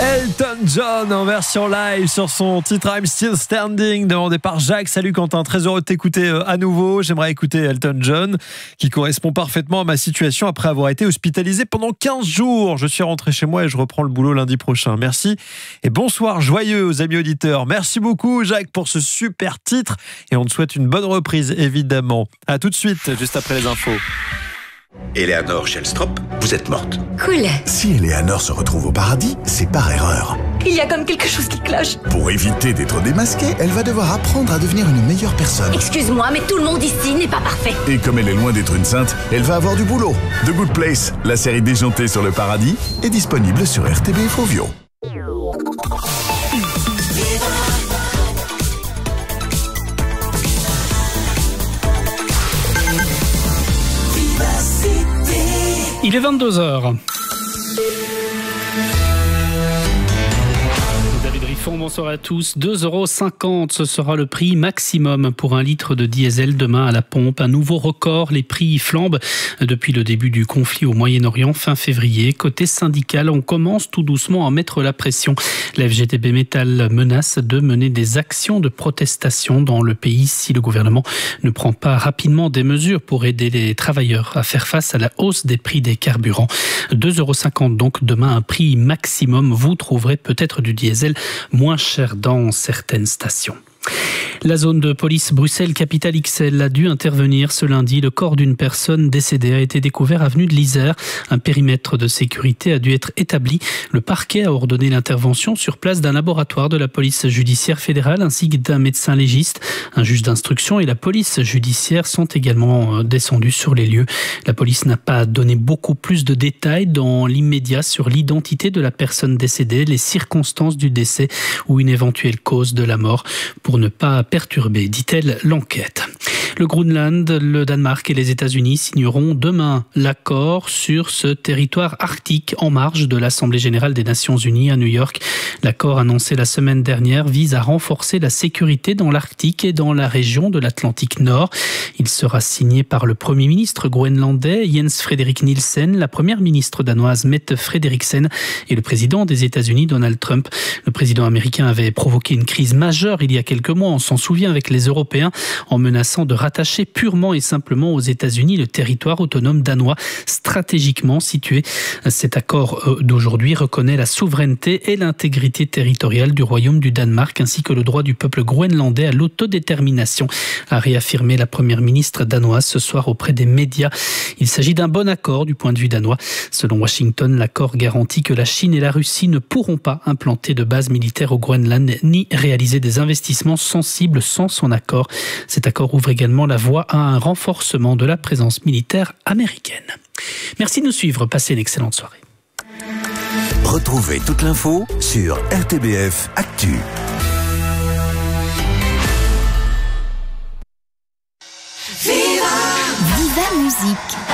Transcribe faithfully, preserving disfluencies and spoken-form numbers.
Elton John en version live sur son titre I'm Still Standing, demandé par Jacques. Salut Quentin, très heureux de t'écouter à nouveau. J'aimerais écouter Elton John qui correspond parfaitement à ma situation après avoir été hospitalisé pendant quinze jours. Je suis rentré chez moi et je reprends le boulot lundi prochain. Merci et bonsoir joyeux aux amis auditeurs. Merci beaucoup Jacques pour ce super titre et on te souhaite une bonne reprise évidemment. À tout de suite, juste après les infos. Eleanor Shellstrop, vous êtes morte. Cool. Si Eleanor se retrouve au paradis, c'est par erreur. Il y a comme quelque chose qui cloche. Pour éviter d'être démasquée, elle va devoir apprendre à devenir une meilleure personne. Excuse-moi, mais tout le monde ici n'est pas parfait. Et comme elle est loin d'être une sainte, elle va avoir du boulot. The Good Place, la série déjantée sur le paradis, est disponible sur R T B F Ovio. Il est vingt-deux heures. Bonsoir à tous. deux euros cinquante, ce sera le prix maximum pour un litre de diesel demain à la pompe. Un nouveau record. Les prix flambent depuis le début du conflit au Moyen-Orient fin février. Côté syndical, on commence tout doucement à mettre la pression. La F G T B Métal menace de mener des actions de protestation dans le pays si le gouvernement ne prend pas rapidement des mesures pour aider les travailleurs à faire face à la hausse des prix des carburants. deux euros cinquante donc demain, un prix maximum. Vous trouverez peut-être du diesel moins cher dans certaines stations. La zone de police Bruxelles-Capitale X L a dû intervenir ce lundi. Le corps d'une personne décédée a été découvert avenue de l'Isère. Un périmètre de sécurité a dû être établi. Le parquet a ordonné l'intervention sur place d'un laboratoire de la police judiciaire fédérale ainsi que d'un médecin légiste. Un juge d'instruction et la police judiciaire sont également descendus sur les lieux. La police n'a pas donné beaucoup plus de détails dans l'immédiat sur l'identité de la personne décédée, les circonstances du décès ou une éventuelle cause de la mort pour ne pas perturber, dit-elle, l'enquête. Le Groenland, le Danemark et les États-Unis signeront demain l'accord sur ce territoire arctique en marge de l'Assemblée générale des Nations unies à New York. L'accord annoncé la semaine dernière vise à renforcer la sécurité dans l'Arctique et dans la région de l'Atlantique Nord. Il sera signé par le Premier ministre groenlandais Jens Frederik Nielsen, la Première ministre danoise Mette Frederiksen et le président des États-Unis Donald Trump. Le président américain avait provoqué une crise majeure il y a quelques mois, on s'en souvient, avec les Européens, en menaçant de rattacher purement et simplement aux États-Unis le territoire autonome danois stratégiquement situé. Cet accord d'aujourd'hui reconnaît la souveraineté et l'intégrité territoriale du Royaume du Danemark ainsi que le droit du peuple groenlandais à l'autodétermination, a réaffirmé la première ministre danoise ce soir auprès des médias. Il s'agit d'un bon accord du point de vue danois. Selon Washington, l'accord garantit que la Chine et la Russie ne pourront pas implanter de base militaire au Groenland ni réaliser des investissements sensibles sans son accord. Cet accord ouvre également la voie à un renforcement de la présence militaire américaine. Merci de nous suivre. Passez une excellente soirée. Retrouvez toute l'info sur R T B F Actu. Viva Musique.